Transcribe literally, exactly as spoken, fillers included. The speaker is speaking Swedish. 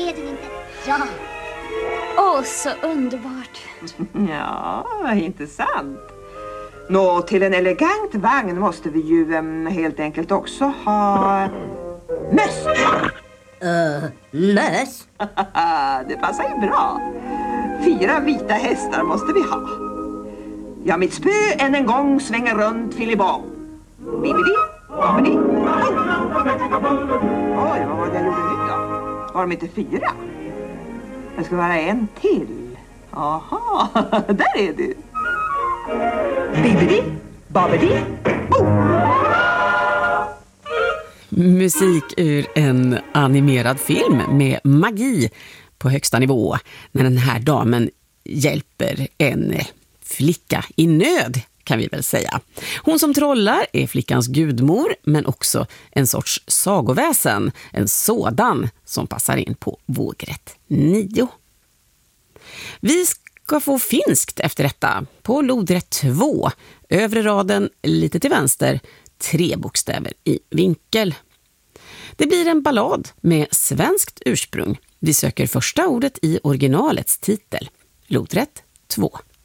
är du inte. Ja. Åh, så underbart. Ja, inte sant. Nå, till en elegant vagn måste vi ju um, helt enkelt också ha möss. Uh, möss? Det passar ju bra. Fyra vita hästar måste vi ha. Ja, mitt spö än en gång svänger runt filibong. Bibidi, babidi. Oj, vad var det jag gjorde nu då? Var de inte fyra? Det ska vara en till. Aha, där är du. Bibidi, babidi, bo. Musik ur en animerad film med magi på högsta nivå när den här damen hjälper en flicka i nöd, kan vi väl säga. Hon som trollar är flickans gudmor, men också en sorts sagoväsen, en sådan som passar in på vågrätt nio. Vi ska få finskt efter detta på lodrätt två, övre raden lite till vänster, tre bokstäver i vinkel. Det blir en ballad med svenskt ursprung. Vi söker första ordet i originalets titel. Lodrätt två.